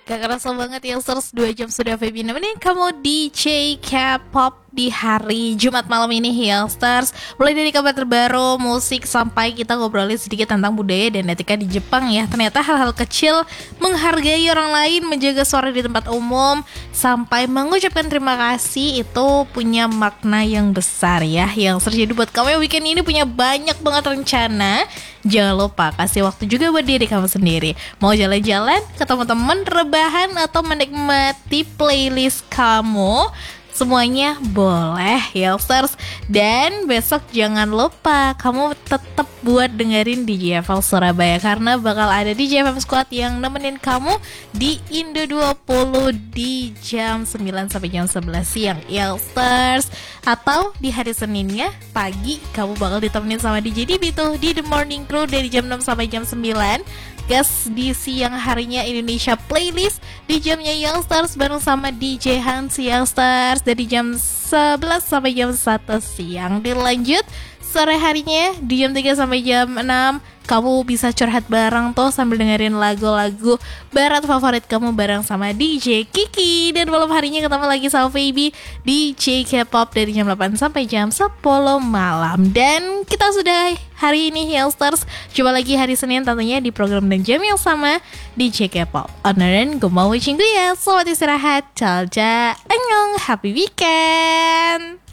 Gak kerasa banget ya, 2 jam sudah Feby nemenin kamu DJ K-pop di hari Jumat malam ini Hillsters. Mulai dari kabar terbaru, musik, sampai kita ngobrolin sedikit tentang budaya dan etika di Jepang ya. Ternyata hal-hal kecil, menghargai orang lain, menjaga suara di tempat umum, sampai mengucapkan terima kasih itu punya makna yang besar ya. Yang terjadi buat kamu yang weekend ini punya banyak banget rencana, jangan lupa kasih waktu juga buat diri kamu sendiri. Mau jalan-jalan, ketemu teman, rebahan, atau menikmati playlist kamu, semuanya boleh Hillsters. Dan besok jangan lupa kamu tetap buat dengerin DJ FL Surabaya, karena bakal ada DJ FM Squad yang nemenin kamu di Indo 20 di jam 9 sampai jam 11 siang Hillsters. Atau di hari Seninnya pagi kamu bakal ditemenin sama DJ Dibi tuh di The Morning Crew dari jam 6 sampai jam 9. Gas di siang harinya Indonesia Playlist di jamnya Youngsters bareng sama DJ Hans Youngsters dari jam 11 sampai jam 1 siang. Dilanjut sore harinya di jam 3 sampai jam 6 kamu bisa curhat bareng tuh sambil dengerin lagu-lagu barat favorit kamu bareng sama DJ Kiki. Dan malam harinya ketemu lagi sama Baby DJ K-pop dari jam 8 sampai jam 10 malam. Dan kita sudah hari ini Hillsters, coba lagi hari Senin tentunya di program dan jam yang sama DJ K-pop. Onoren gomawo cinggu ya. Selamat istirahat. Ciao, annyeong, happy weekend.